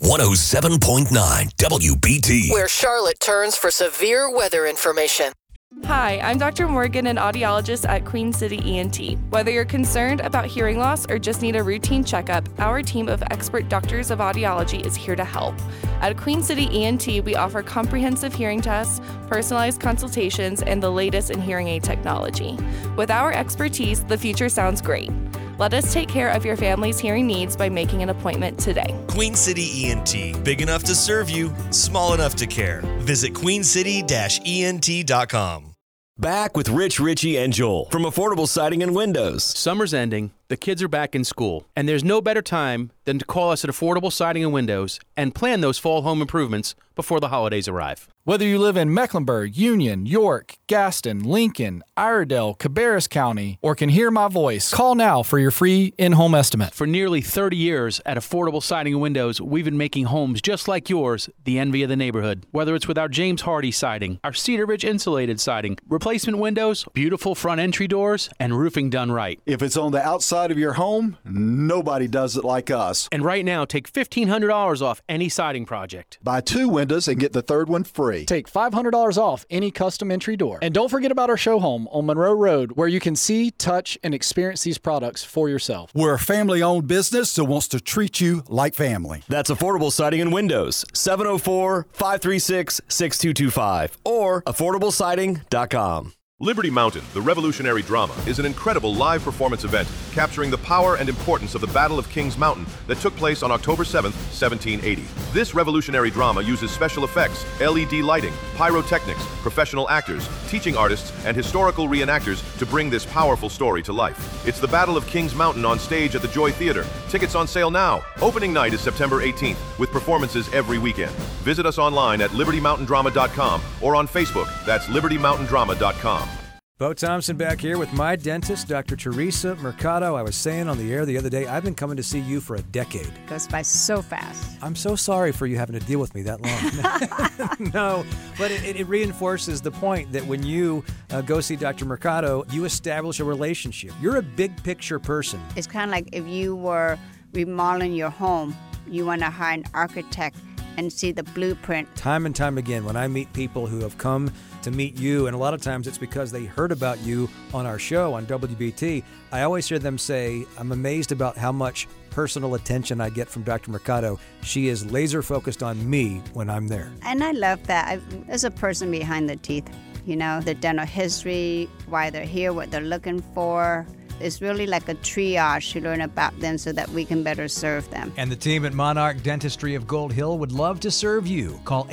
107.9 WBT. Where Charlotte turns for severe weather information. Hi, I'm Dr. Morgan, an audiologist at Queen City ENT. Whether you're concerned about hearing loss or just need a routine checkup, our team of expert doctors of audiology is here to help. At Queen City ENT, we offer comprehensive hearing tests, personalized consultations, and the latest in hearing aid technology. With our expertise, the future sounds great. Let us take care of your family's hearing needs by making an appointment today. Queen City ENT. Big enough to serve you, small enough to care. Visit queencity-ent.com. Back with Rich, Richie, and Joel from Affordable Siding and Windows. Summer's ending, the kids are back in school, and there's no better time than to call us at Affordable Siding and Windows and plan those fall home improvements before the holidays arrive. Whether you live in Mecklenburg, Union, York, Gaston, Lincoln, Iredell, Cabarrus County, or can hear my voice, call now for your free in-home estimate. For nearly 30 years at Affordable Siding and Windows, we've been making homes just like yours the envy of the neighborhood. Whether it's with our James Hardy siding, our Cedar Ridge insulated siding, replacement windows, beautiful front entry doors, and roofing done right. If it's on the outside of your home, nobody does it like us. And right now, take $1,500 off any siding project. Buy 2 windows and get the third one free. Take $500 off any custom entry door. And don't forget about our show home on Monroe Road, where you can see, touch, and experience these products for yourself. We're a family-owned business that wants to treat you like family. That's Affordable Siding and Windows, 704-536-6225 or affordablesiding.com. Liberty Mountain, the revolutionary drama, is an incredible live performance event capturing the power and importance of the Battle of Kings Mountain that took place on October 7th, 1780. This revolutionary drama uses special effects, LED lighting, pyrotechnics, professional actors, teaching artists, and historical reenactors to bring this powerful story to life. It's the Battle of Kings Mountain on stage at the Joy Theater. Tickets on sale now. Opening night is September 18th, with performances every weekend. Visit us online at libertymountaindrama.com or on Facebook. That's libertymountaindrama.com. Bo Thompson back here with my dentist, Dr. Teresa Mercado. I was saying on the air the other day, I've been coming to see you for a decade. Goes by so fast. I'm so sorry for you having to deal with me that long. No, but it reinforces the point that when you go see Dr. Mercado, you establish a relationship. You're a big picture person. It's kind of like if you were remodeling your home, you want to hire an architect and see the blueprint. Time and time again, when I meet people who have come to meet you, and a lot of times it's because they heard about you on our show on WBT, I always hear them say, I'm amazed about how much personal attention I get from Dr. Mercado. She is laser focused on me when I'm there. And I love that. There's a person behind the teeth, you know, the dental history, why they're here, what they're looking for. It's really like a triage to learn about them so that we can better serve them. And the team at Monarch Dentistry of Gold Hill would love to serve you. Call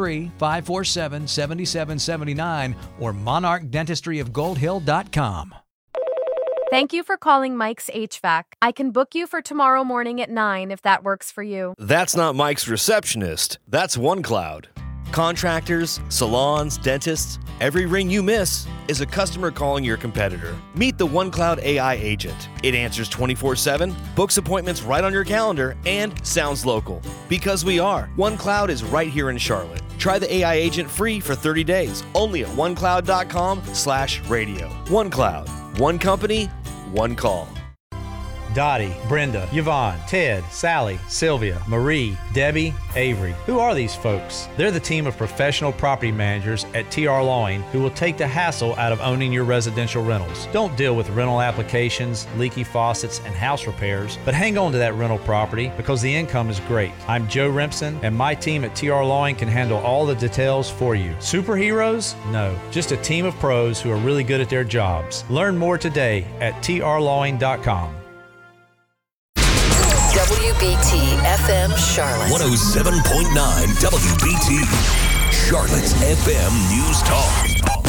803-547-7779 or monarchdentistryofgoldhill.com. Thank you for calling Mike's HVAC. I can book you for tomorrow morning at 9 if that works for you. That's not Mike's receptionist. That's OneCloud. Contractors, salons, dentists, every ring you miss is a customer calling your competitor. Meet the OneCloud AI agent. It answers 24/7, books appointments right on your calendar, and sounds local. Because we are. OneCloud is right here in Charlotte. Try the AI agent free for 30 days, only at onecloud.com/radio. OneCloud. One company, one call. Dottie, Brenda, Yvonne, Ted, Sally, Sylvia, Marie, Debbie, Avery. Who are these folks? They're the team of professional property managers at TR Lawing who will take the hassle out of owning your residential rentals. Don't deal with rental applications, leaky faucets, and house repairs, but hang on to that rental property because the income is great. I'm Joe Rimpson, and my team at TR Lawing can handle all the details for you. Superheroes? No, just a team of pros who are really good at their jobs. Learn more today at trlawing.com. WBT FM Charlotte. 107.9 WBT. Charlotte's FM News Talk.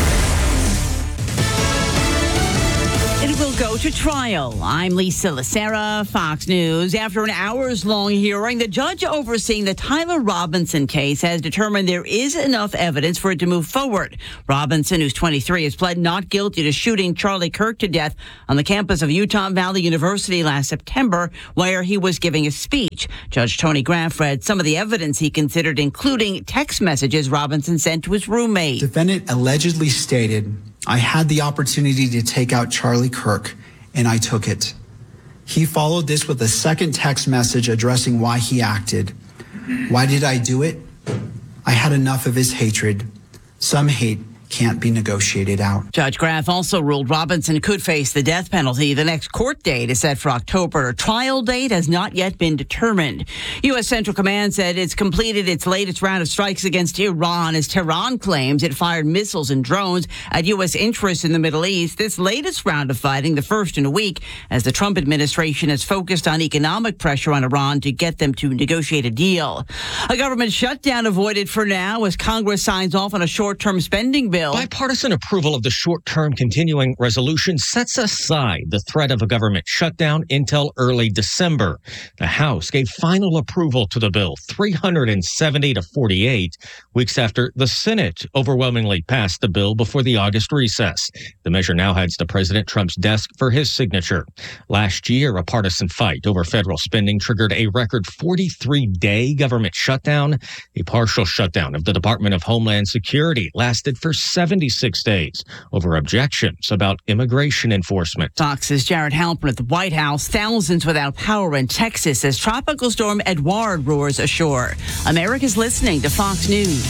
It will go to trial. I'm Lisa Lacera, Fox News. After an hours-long hearing, the judge overseeing the Tyler Robinson case has determined there is enough evidence for it to move forward. Robinson, who's 23, has pled not guilty to shooting Charlie Kirk to death on the campus of Utah Valley University last September, where he was giving a speech. Judge Tony Graff read some of the evidence he considered, including text messages Robinson sent to his roommate. Defendant allegedly stated, I had the opportunity to take out Charlie Kirk, and I took it. He followed this with a second text message addressing why he acted. Why did I do it? I had enough of his hatred. Some hate can't be negotiated out. Judge Graff also ruled Robinson could face the death penalty. The next court date is set for October. A trial date has not yet been determined. U.S. Central Command said it's completed its latest round of strikes against Iran as Tehran claims it fired missiles and drones at U.S. interests in the Middle East. This latest round of fighting, the first in a week, as the Trump administration has focused on economic pressure on Iran to get them to negotiate a deal. A government shutdown avoided for now as Congress signs off on a short-term spending bill. Bipartisan approval of the short-term continuing resolution sets aside the threat of a government shutdown until early December. The House gave final approval to the bill 370 to 48 weeks after the Senate overwhelmingly passed the bill before the August recess. The measure now heads to President Trump's desk for his signature. Last year, a partisan fight over federal spending triggered a record 43-day government shutdown. A partial shutdown of the Department of Homeland Security lasted for 76 days over objections about immigration enforcement. Fox's Jared Halpern at the White House. Thousands without power in Texas as Tropical Storm Edouard roars ashore. America's listening to Fox News.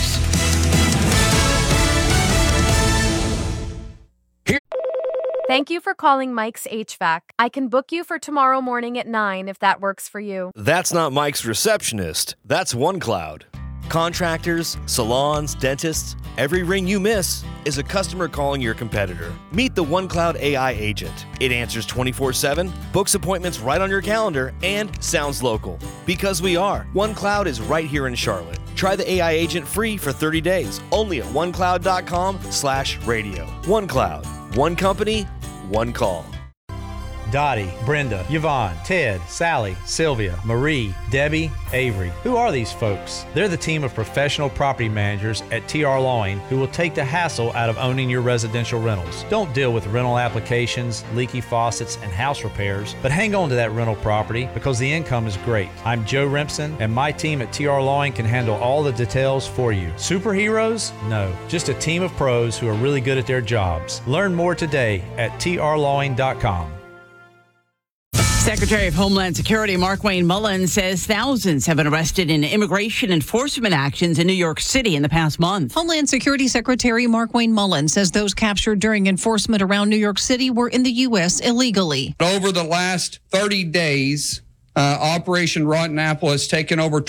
Thank you for calling Mike's HVAC. I can book you for tomorrow morning at 9 if that works for you. That's not Mike's receptionist. That's OneCloud. Contractors, salons, dentists, every ring you miss is a customer calling your competitor. Meet the OneCloud AI agent. It answers 24/7, books appointments right on your calendar, and sounds local. Because we are. OneCloud is right here in Charlotte. Try the AI agent free for 30 days, only at onecloud.com/radio. OneCloud. One company, one call. Dottie, Brenda, Yvonne, Ted, Sally, Sylvia, Marie, Debbie, Avery. Who are these folks? They're the team of professional property managers at TR Lawing who will take the hassle out of owning your residential rentals. Don't deal with rental applications, leaky faucets, and house repairs, but hang on to that rental property because the income is great. I'm Joe Rimpson, and my team at TR Lawing can handle all the details for you. Superheroes? No, just a team of pros who are really good at their jobs. Learn more today at trlawing.com. Secretary of Homeland Security Markwayne Mullins says thousands have been arrested in immigration enforcement actions in New York City in the past month. Homeland Security Secretary Markwayne Mullins says those captured during enforcement around New York City were in the U.S. illegally. Over the last 30 days, Operation Rotten Apple has taken over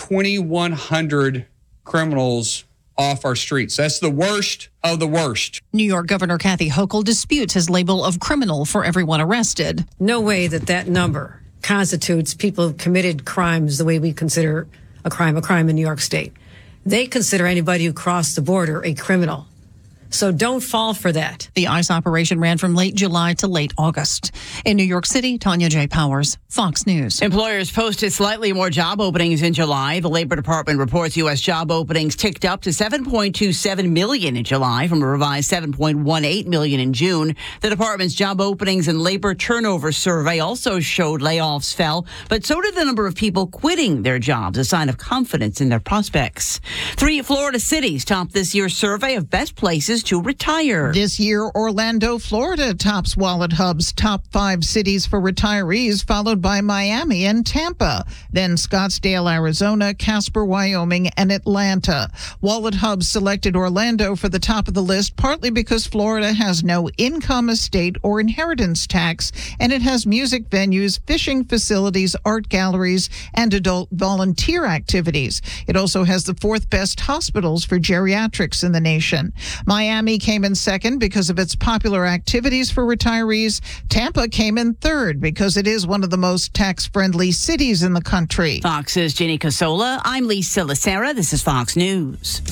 2,100 criminals off our streets. That's the worst of the worst. New York Governor Kathy Hochul disputes his label of criminal for everyone arrested. No way that number constitutes people who committed crimes the way we consider a crime in New York State. They consider anybody who crossed the border a criminal. So don't fall for that. The ICE operation ran from late July to late August. In New York City, Tanya J. Powers, Fox News. Employers posted slightly more job openings in July. The Labor Department reports U.S. job openings ticked up to 7.27 million in July from a revised 7.18 million in June. The department's job openings and labor turnover survey also showed layoffs fell, but so did the number of people quitting their jobs, a sign of confidence in their prospects. 3 Florida cities topped this year's survey of best places to retire. This year, Orlando, Florida tops Wallet Hub's top 5 cities for retirees, followed by Miami and Tampa, then Scottsdale, Arizona, Casper, Wyoming, and Atlanta. Wallet Hub selected Orlando for the top of the list, partly because Florida has no income, estate, or inheritance tax, and it has music venues, fishing facilities, art galleries, and adult volunteer activities. It also has the 4th best hospitals for geriatrics in the nation. Miami came in second because of its popular activities for retirees. Tampa came in third because it is one of the most tax-friendly cities in the country. Fox's Ginny Casola. I'm Lisa Lacera. This is Fox News.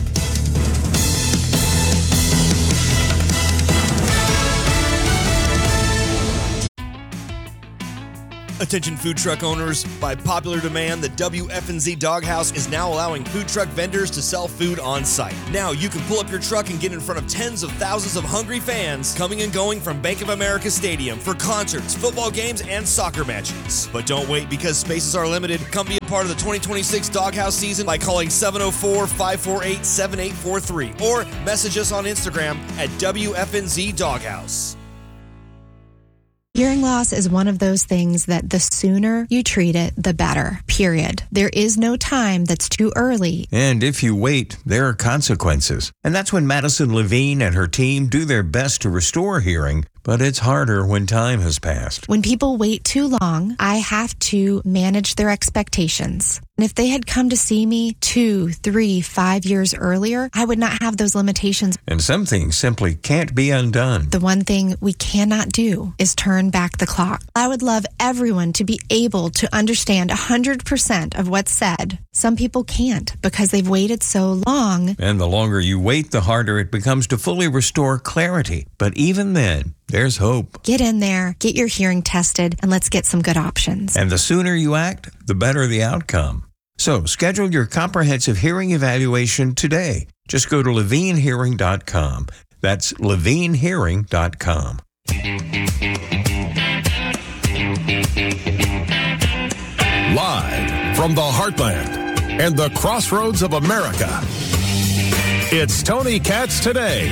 Attention food truck owners, by popular demand, the WFNZ Doghouse is now allowing food truck vendors to sell food on site. Now you can pull up your truck and get in front of tens of thousands of hungry fans coming and going from Bank of America Stadium for concerts, football games, and soccer matches. But don't wait, because spaces are limited. Come be a part of the 2026 Doghouse season by calling 704-548-7843 or message us on Instagram at WFNZ Doghouse. Hearing loss is one of those things that the sooner you treat it, the better, period. There is no time that's too early. And if you wait, there are consequences. And that's when Madison Levine and her team do their best to restore hearing, but it's harder when time has passed. When people wait too long, I have to manage their expectations. And if they had come to see me 2, 3, 5 years earlier, I would not have those limitations. And some things simply can't be undone. The one thing we cannot do is turn back the clock. I would love everyone to be able to understand 100% of what's said. Some people can't because they've waited so long. And the longer you wait, the harder it becomes to fully restore clarity. But even then, there's hope. Get in there, get your hearing tested, and let's get some good options. And the sooner you act, the better the outcome. So schedule your comprehensive hearing evaluation today. Just go to levinehearing.com. That's levinehearing.com. Live from the heartland and the crossroads of America, it's Tony Katz Today.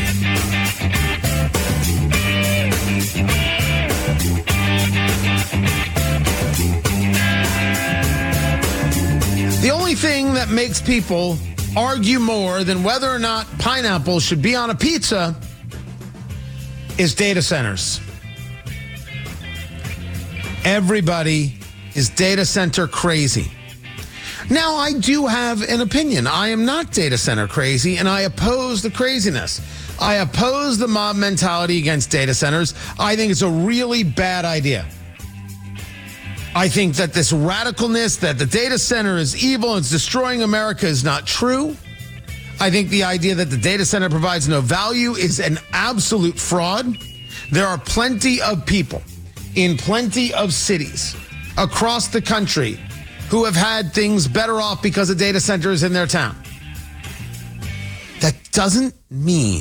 The only thing that makes people argue more than whether or not pineapple should be on a pizza is data centers. Everybody is data center crazy. Now, I do have an opinion. I am not data center crazy, and I oppose the craziness. I oppose the mob mentality against data centers. I think it's a really bad idea. I think that this radicalness, that the data center is evil and it's destroying America, is not true. I think the idea that the data center provides no value is an absolute fraud. There are plenty of people in plenty of cities across the country who have had things better off because of data centers in their town. That doesn't mean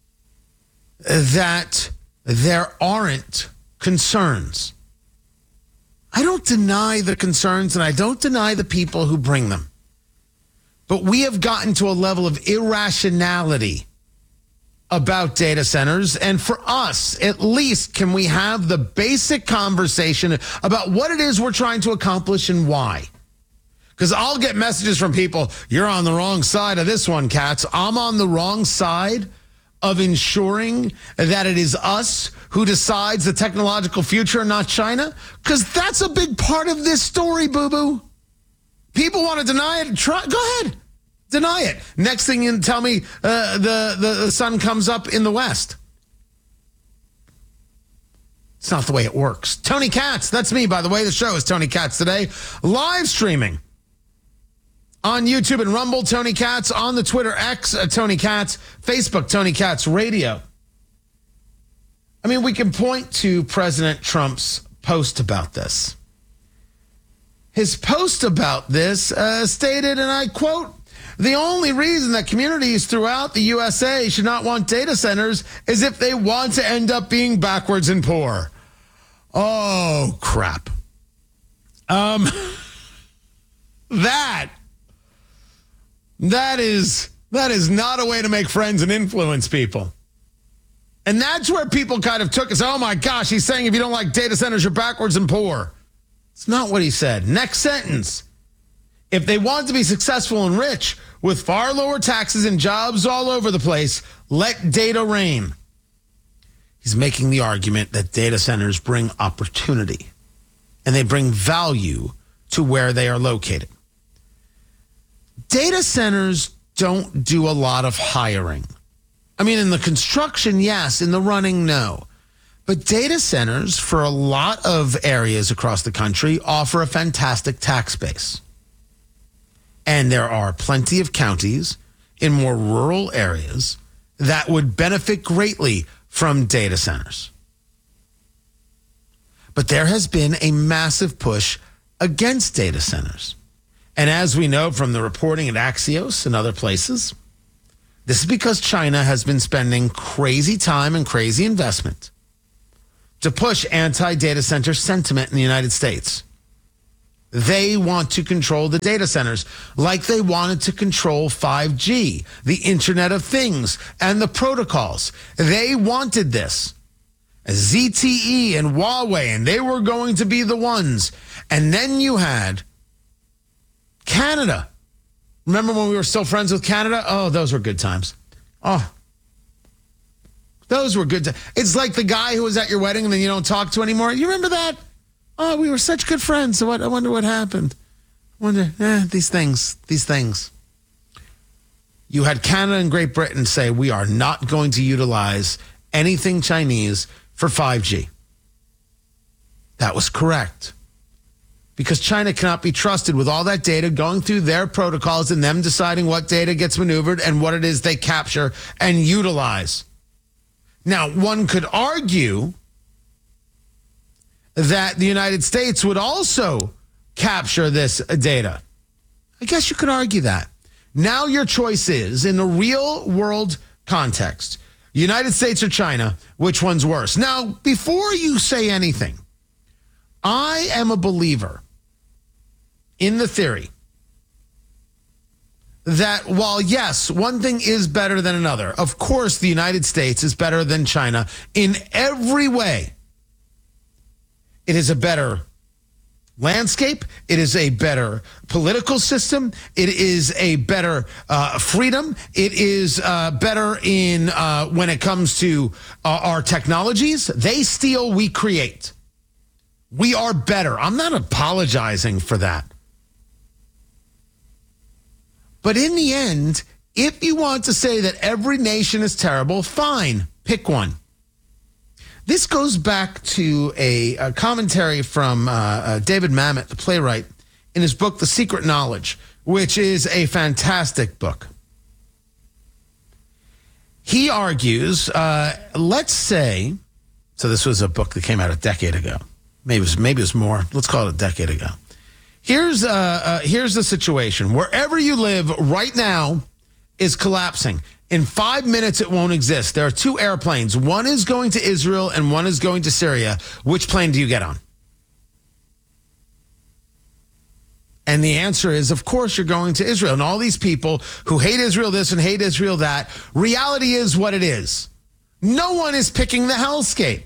that there aren't concerns. I don't deny the concerns, and I don't deny the people who bring them. But we have gotten to a level of irrationality about data centers, and for us, at least, can we have the basic conversation about what it is we're trying to accomplish and why? Because I'll get messages from people, you're on the wrong side of this one, Katz. I'm on the wrong side of ensuring that it is us who decides the technological future, not China? Because that's a big part of this story, boo-boo. People want to deny it. Go ahead. Deny it. Next thing you tell me, the sun comes up in the west. It's not the way it works. Tony Katz, that's me, by the way. The show is Tony Katz Today. Live streaming on YouTube and Rumble, Tony Katz. On the Twitter X, Tony Katz. Facebook, Tony Katz Radio. I mean, we can point to President Trump's post about this. His post about this stated, and I quote, "The only reason that communities throughout the USA should not want data centers is if they want to end up being backwards and poor." Oh, crap. That is not a way to make friends and influence people. And that's where people kind of took us, oh my gosh, he's saying if you don't like data centers, you're backwards and poor. It's not what he said. Next sentence. If they want to be successful and rich with far lower taxes and jobs all over the place, let data reign. He's making the argument that data centers bring opportunity and they bring value to where they are located. Data centers don't do a lot of hiring. I mean, in the construction, yes. In the running, no. But data centers, for a lot of areas across the country, offer a fantastic tax base. And there are plenty of counties in more rural areas that would benefit greatly from data centers. But there has been a massive push against data centers. And as we know from the reporting at Axios and other places, this is because China has been spending crazy time and crazy investment to push anti-data center sentiment in the United States. They want to control the data centers like they wanted to control 5G, the Internet of Things, and the protocols. They wanted this. ZTE and Huawei, and they were going to be the ones. And then you had Canada. Remember when we were still friends with Canada? Oh, those were good times. Oh, those were good times. It's like the guy who was at your wedding and then you don't talk to anymore. You remember that? Oh, we were such good friends. So I wonder what happened. These things. You had Canada and Great Britain say, we are not going to utilize anything Chinese for 5G. That was correct. Because China cannot be trusted with all that data going through their protocols and them deciding what data gets maneuvered and what it is they capture and utilize. Now, one could argue that the United States would also capture this data. I guess you could argue that. Now your choice is, in a real world context, United States or China, which one's worse? Now, before you say anything, I am a believer in the theory that while, yes, one thing is better than another, of course the United States is better than China in every way. It is a better landscape. It is a better political system. It is a better freedom. It is better in when it comes to our technologies. They steal, we create. We are better. I'm not apologizing for that. But in the end, if you want to say that every nation is terrible, fine, pick one. This goes back to a commentary from David Mamet, the playwright, in his book, The Secret Knowledge, which is a fantastic book. He argues, let's say, so this was a book that came out a decade ago. Maybe it was more. Let's call it a decade ago. Here's the situation. Wherever you live right now is collapsing. In 5 minutes, it won't exist. There are two airplanes. One is going to Israel and one is going to Syria. Which plane do you get on? And the answer is, of course, you're going to Israel. And all these people who hate Israel this and hate Israel that, reality is what it is. No one is picking the hellscape.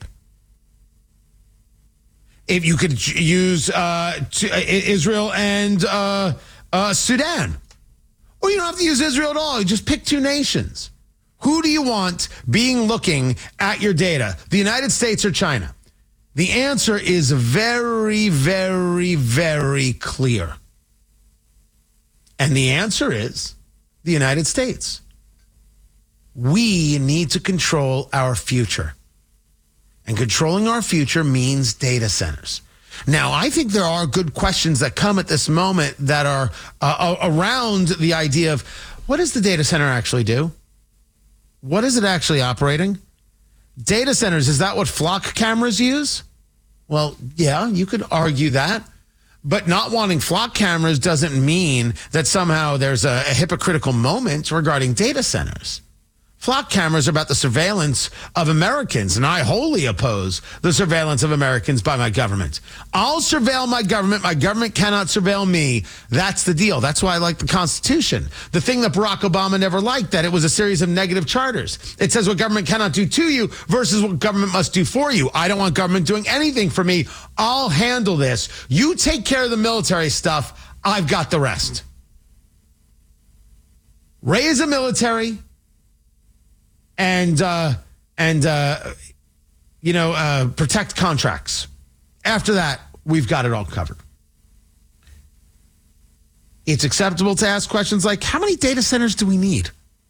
If you could use Israel and Sudan. Or you don't have to use Israel at all. You just pick two nations. Who do you want looking at your data? The United States or China? The answer is very, very, very clear. And the answer is the United States. We need to control our future. And controlling our future means data centers. Now, I think there are good questions that come at this moment that are around the idea of what does the data center actually do? What is it actually operating? Data centers, is that what flock cameras use? Well, yeah, you could argue that. But not wanting flock cameras doesn't mean that somehow there's a hypocritical moment regarding data centers. Flock cameras are about the surveillance of Americans, and I wholly oppose the surveillance of Americans by my government. I'll surveil my government. My government cannot surveil me. That's the deal. That's why I like the Constitution. The thing that Barack Obama never liked, that it was a series of negative charters. It says what government cannot do to you versus what government must do for you. I don't want government doing anything for me. I'll handle this. You take care of the military stuff. I've got the rest. Raise a military. And protect contracts. After that, we've got it all covered. It's acceptable to ask questions like, how many data centers do we need?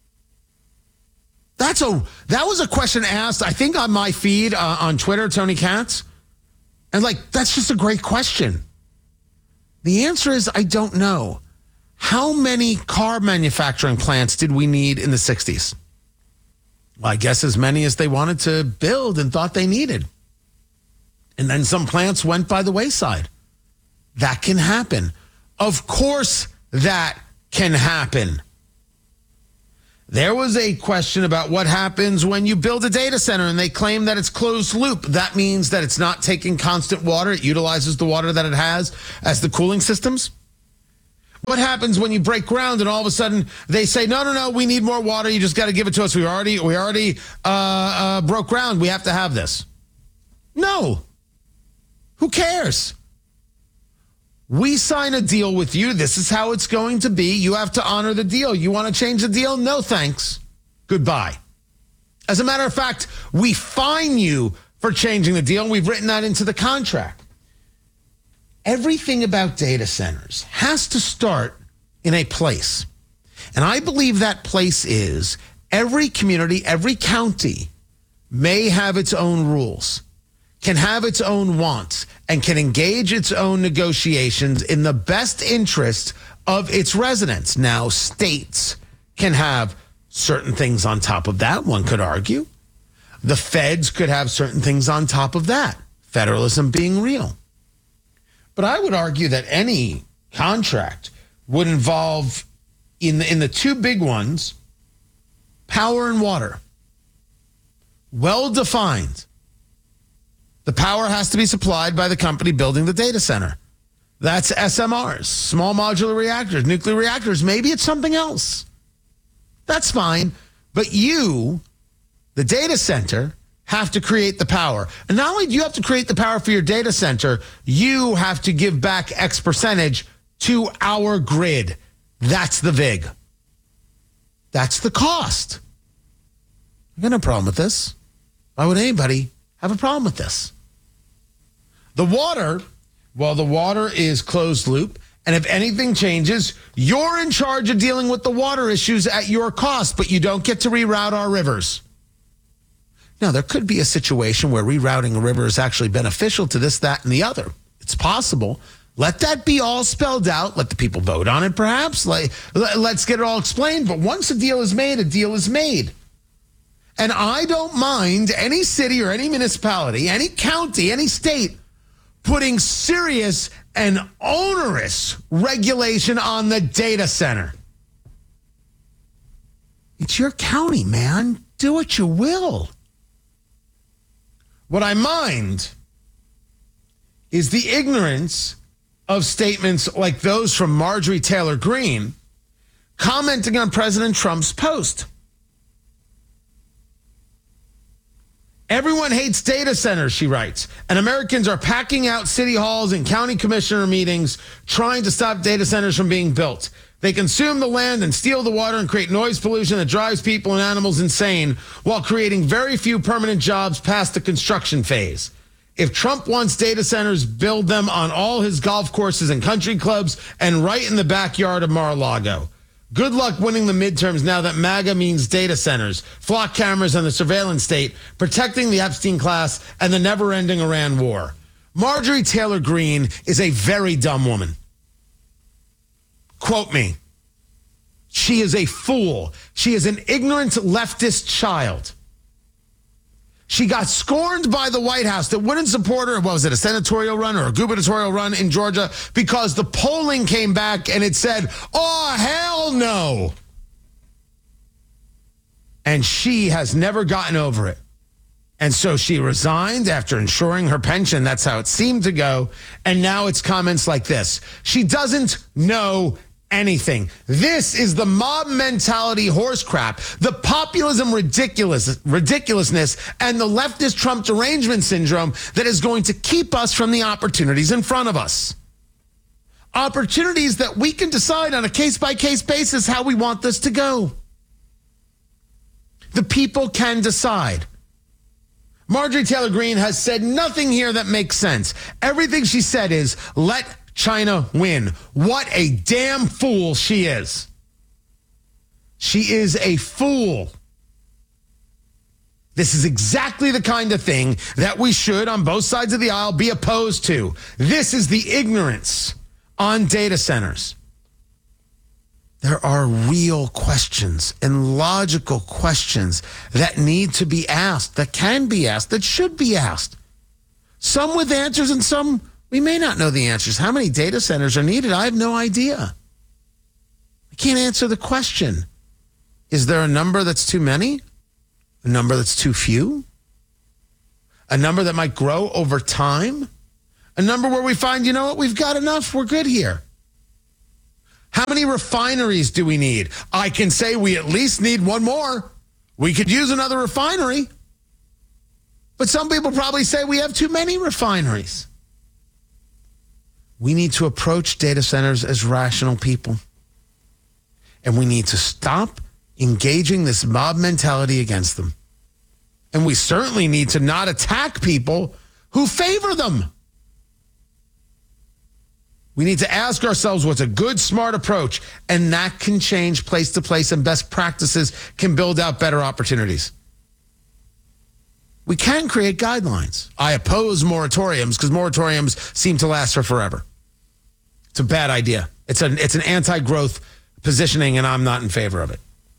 That was a question asked, I think, on my feed on Twitter, Tony Katz. And that's just a great question. The answer is, I don't know. How many car manufacturing plants did we need in the 60s? Well, I guess as many as they wanted to build and thought they needed. And then some plants went by the wayside. That can happen. Of course that can happen. There was a question about what happens when you build a data center and they claim that it's closed loop. That means that it's not taking constant water. It utilizes the water that it has as the cooling systems. What happens when you break ground and all of a sudden they say, no, we need more water. You just got to give it to us. We already broke ground. We have to have this. No. Who cares? We sign a deal with you. This is how it's going to be. You have to honor the deal. You want to change the deal? No, thanks. Goodbye. As a matter of fact, we fine you for changing the deal. We've written that into the contract. Everything about data centers has to start in a place. And I believe that place is every community, every county may have its own rules, can have its own wants, and can engage its own negotiations in the best interest of its residents. Now, states can have certain things on top of that, one could argue. The feds could have certain things on top of that, federalism being real. But I would argue that any contract would involve, in the two big ones, power and water. Well defined. The power has to be supplied by the company building the data center. That's SMRs, small modular reactors, nuclear reactors. Maybe it's something else. That's fine. But you, the data center, have to create the power. And not only do you have to create the power for your data center, you have to give back X percentage to our grid. That's the VIG. That's the cost. I got no problem with this. Why would anybody have a problem with this? The water, well, the water is closed loop. And if anything changes, you're in charge of dealing with the water issues at your cost, but you don't get to reroute our rivers. Now, there could be a situation where rerouting a river is actually beneficial to this, that, and the other. It's possible. Let that be all spelled out. Let the people vote on it, perhaps. Let's get it all explained. But once a deal is made, a deal is made. And I don't mind any city or any municipality, any county, any state putting serious and onerous regulation on the data center. It's your county, man. Do what you will. What I mind is the ignorance of statements like those from Marjorie Taylor Greene commenting on President Trump's post. Everyone hates data centers, she writes, and Americans are packing out city halls and county commissioner meetings trying to stop data centers from being built. They consume the land and steal the water and create noise pollution that drives people and animals insane while creating very few permanent jobs past the construction phase. If Trump wants data centers, build them on all his golf courses and country clubs and right in the backyard of Mar-a-Lago. Good luck winning the midterms now that MAGA means data centers, flock cameras, and the surveillance state, protecting the Epstein class and the never-ending Iran war. Marjorie Taylor Greene is a very dumb woman. Quote me. She is a fool. She is an ignorant leftist child. She got scorned by the White House that wouldn't support her. What was it, a senatorial run or a gubernatorial run in Georgia? Because the polling came back and it said, oh, hell no. And she has never gotten over it. And so she resigned after ensuring her pension. That's how it seemed to go. And now it's comments like this. She doesn't know anything. This is the mob mentality horse crap, the populism ridiculousness, and the leftist Trump derangement syndrome that is going to keep us from the opportunities in front of us. Opportunities that we can decide on a case-by-case basis how we want this to go. The people can decide. Marjorie Taylor Greene has said nothing here that makes sense. Everything she said is, let China win. What a damn fool she is. She is a fool. This is exactly the kind of thing that we should, on both sides of the aisle, be opposed to. This is the ignorance on data centers. There are real questions and logical questions that need to be asked, that can be asked, that should be asked. Some with answers and some we may not know the answers. How many data centers are needed? I have no idea. I can't answer the question. Is there a number that's too many? A number that's too few? A number that might grow over time? A number where we find, you know what, we've got enough, we're good here. How many refineries do we need? I can say we at least need one more. We could use another refinery. But some people probably say we have too many refineries. We need to approach data centers as rational people. And we need to stop engaging this mob mentality against them. And we certainly need to not attack people who favor them. We need to ask ourselves what's a good, smart approach, and that can change place to place, and best practices can build out better opportunities. We can create guidelines. I oppose moratoriums because moratoriums seem to last for forever. It's a bad idea. It's an anti-growth positioning, and I'm not in favor of it.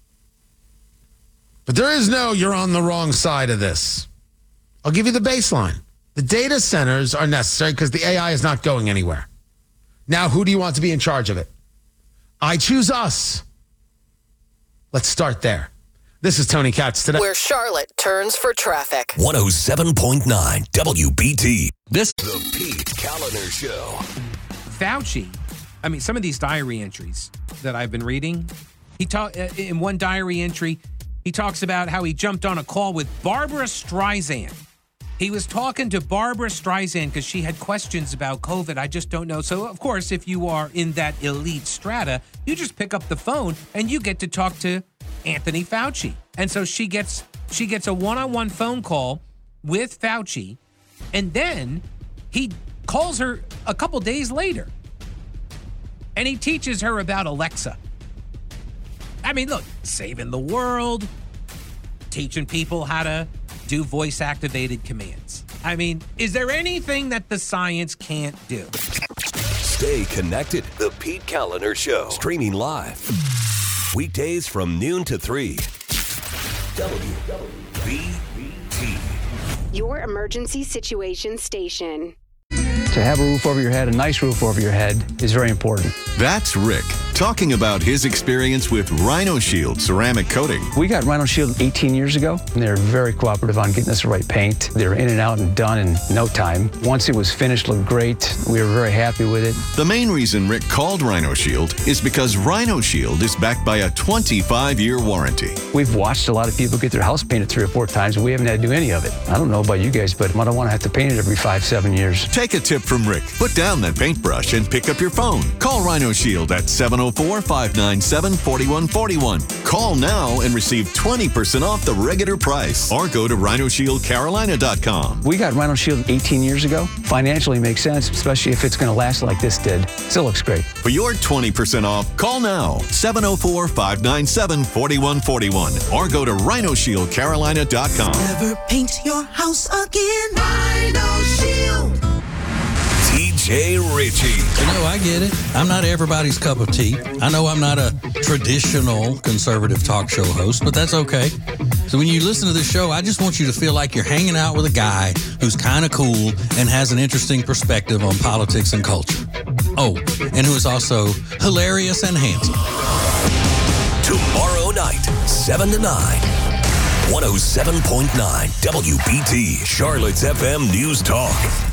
But there is no, you're on the wrong side of this. I'll give you the baseline. The data centers are necessary because the AI is not going anywhere. Now, who do you want to be in charge of it? I choose us. Let's start there. This is Tony Katz today. Where Charlotte turns for traffic. 107.9 WBT. The Pete Kaliner Show. Fauci, I mean, some of these diary entries that I've been reading, in one diary entry, he talks about how he jumped on a call with Barbara Streisand. He was talking to Barbara Streisand because she had questions about COVID. I just don't know. So, of course, if you are in that elite strata, you just pick up the phone and you get to talk to Anthony Fauci. And so she gets a one-on-one phone call with Fauci, and then he calls her a couple days later, and he teaches her about Alexa. I mean, look, saving the world, teaching people how to do voice-activated commands. I mean, is there anything that the science can't do? Stay connected. The Pete Kaliner Show. Streaming live. Weekdays from noon to 3. WBT. Your emergency situation station. To have a roof over your head, a nice roof over your head, is very important. That's Rick talking about his experience with Rhino Shield ceramic coating. We got Rhino Shield 18 years ago, and they're very cooperative on getting us the right paint. They were in and out and done in no time. Once it was finished, looked great. We were very happy with it. The main reason Rick called Rhino Shield is because Rhino Shield is backed by a 25-year warranty. We've watched a lot of people get their house painted 3 or 4 times, and we haven't had to do any of it. I don't know about you guys, but I don't want to have to paint it every 5-7 years. Take a tip from Rick. Put down that paintbrush and pick up your phone. Call Rhino Shield at 704-597-4141. Call now and receive 20% off the regular price. Or go to RhinoShieldCarolina.com. We got Rhino Shield 18 years ago. Financially makes sense, especially if it's going to last like this did. Still looks great. For your 20% off, call now. 704-597-4141. Or go to RhinoShieldCarolina.com. Never paint your house again. Rhino Shield. TJ Ritchie. I get it. I'm not everybody's cup of tea. I know I'm not a traditional conservative talk show host, but that's okay. So when you listen to this show, I just want you to feel like you're hanging out with a guy who's kind of cool and has an interesting perspective on politics and culture. Oh, and who is also hilarious and handsome. Tomorrow night, 7 to 9. 107.9 WBT, Charlotte's FM News Talk.